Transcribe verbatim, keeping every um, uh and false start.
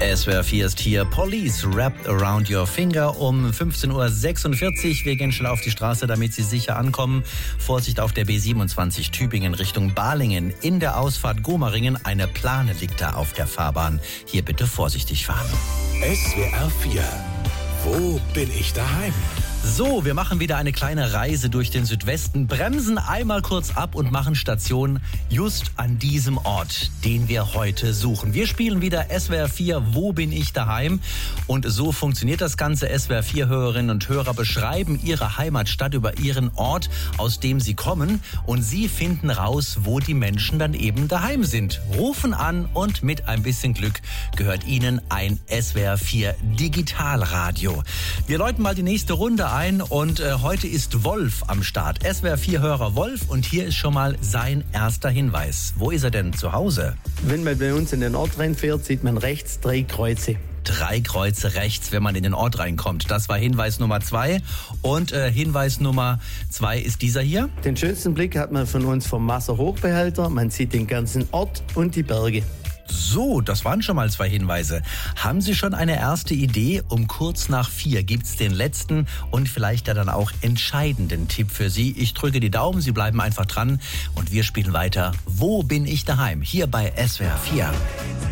S W R vier ist hier. Police Wrapped Around Your Finger um fünfzehn Uhr sechsundvierzig. Wir gehen schnell auf die Straße, damit Sie sicher ankommen. Vorsicht auf der B siebenundzwanzig Tübingen Richtung Balingen. In der Ausfahrt Gomaringen eine Plane liegt da auf der Fahrbahn. Hier bitte vorsichtig fahren. S W R vier. Wo bin ich daheim? So, wir machen wieder eine kleine Reise durch den Südwesten, bremsen einmal kurz ab und machen Station just an diesem Ort, den wir heute suchen. Wir spielen wieder S W R vier, Wo bin ich daheim? Und so funktioniert das Ganze. S W R vier Hörerinnen und Hörer beschreiben ihre Heimatstadt über ihren Ort, aus dem sie kommen. Und sie finden raus, wo die Menschen dann eben daheim sind. Rufen an und mit ein bisschen Glück gehört ihnen ein S W R vier Digitalradio. Wir läuten mal die nächste Runde ein. Ein und äh, heute ist Wolf am Start. S W R vier Hörer Wolf und hier ist schon mal sein erster Hinweis. Wo ist er denn zu Hause? Wenn man bei uns in den Ort reinfährt, sieht man rechts drei Kreuze. Drei Kreuze rechts, wenn man in den Ort reinkommt. Das war Hinweis Nummer zwei. Und äh, Hinweis Nummer zwei ist dieser hier. Den schönsten Blick hat man von uns vom Wasserhochbehälter. Man sieht den ganzen Ort und die Berge. So, das waren schon mal zwei Hinweise. Haben Sie schon eine erste Idee? Um kurz nach vier gibt's den letzten und vielleicht ja dann auch entscheidenden Tipp für Sie. Ich drücke die Daumen, Sie bleiben einfach dran und wir spielen weiter. Wo bin ich daheim? Hier bei S W R vier.